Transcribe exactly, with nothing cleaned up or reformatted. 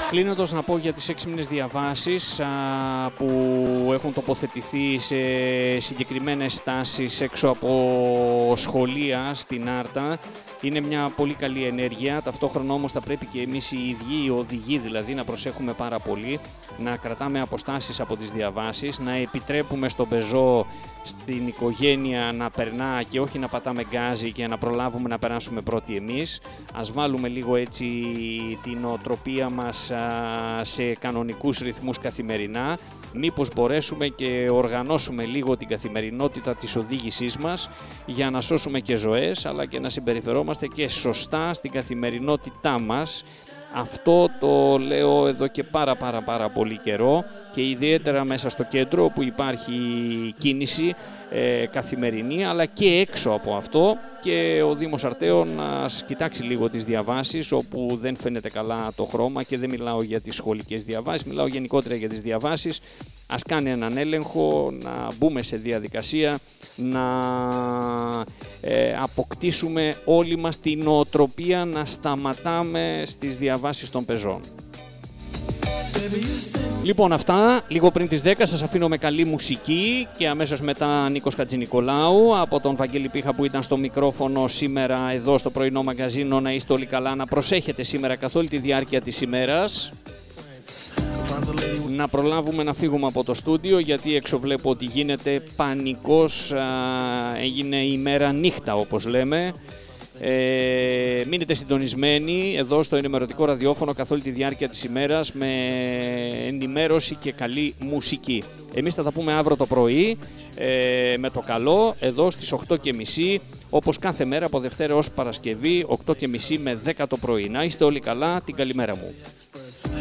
Κλείνοντας, να πω για τις έξιμνες διαβάσεις α, που έχουν τοποθετηθεί σε συγκεκριμένες στάσεις έξω από σχολεία στην Άρτα. Είναι μια πολύ καλή ενέργεια, ταυτόχρονα όμως θα πρέπει και εμείς οι ίδιοι, οι οδηγοί δηλαδή, να προσέχουμε πάρα πολύ, να κρατάμε αποστάσεις από τις διαβάσεις, να επιτρέπουμε στον πεζό, στην οικογένεια να περνά και όχι να πατάμε γκάζι και να προλάβουμε να περάσουμε πρώτοι εμείς. Ας βάλουμε λίγο έτσι την νοοτροπία μας α, σε κανονικούς ρυθμούς καθημερινά, μήπως μπορέσουμε και οργανώσουμε λίγο την καθημερινότητα της οδήγησής μας για να σώσουμε και ζωές, αλλά και να συμπεριφερόμαστε και σωστά στην καθημερινότητά μας. Αυτό το λέω εδώ και πάρα πάρα πάρα πολύ καιρό και ιδιαίτερα μέσα στο κέντρο όπου υπάρχει κίνηση ε, καθημερινή, αλλά και έξω από αυτό, και ο Δήμος Αρτέων να κοιτάξει λίγο τις διαβάσεις όπου δεν φαίνεται καλά το χρώμα, και δεν μιλάω για τις σχολικές διαβάσεις, μιλάω γενικότερα για τις διαβάσεις. Ας κάνει έναν έλεγχο, να μπούμε σε διαδικασία, να ε, αποκτήσουμε όλοι μας την νοοτροπία να σταματάμε στις διαβάσεις των πεζών. Λοιπόν, αυτά λίγο πριν τις δέκα. Σας αφήνω με καλή μουσική και αμέσως μετά Νίκος Χατζηνικολάου από τον Βαγγέλη Πίχα που ήταν στο μικρόφωνο σήμερα εδώ στο πρωινό μαγκαζίνο. Να είστε όλοι καλά, να προσέχετε σήμερα καθ' όλη τη διάρκεια της ημέρας. Να προλάβουμε να φύγουμε από το στούντιο, γιατί έξω βλέπω ότι γίνεται πανικός, α, έγινε ημέρα νύχτα όπως λέμε. Ε, μείνετε συντονισμένοι εδώ στο ενημερωτικό ραδιόφωνο καθ' όλη τη διάρκεια της ημέρας με ενημέρωση και καλή μουσική. Εμείς θα τα πούμε αύριο το πρωί ε, με το καλό εδώ στις οκτώ και μισή, όπως κάθε μέρα από Δευτέρα ως Παρασκευή, οκτώ και μισή με δέκα το πρωί. Να είστε όλοι καλά, την καλημέρα μου.